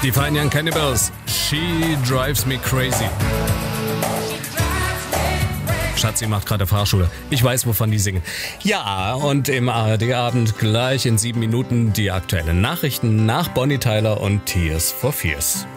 Die Fine Young Cannibals, She Drives Me Crazy. Schatzi macht gerade Fahrschule. Ich weiß, wovon die singen. Ja, und im ARD-Abend gleich in 7 Minuten die aktuellen Nachrichten nach Bonnie Tyler und Tears for Fears.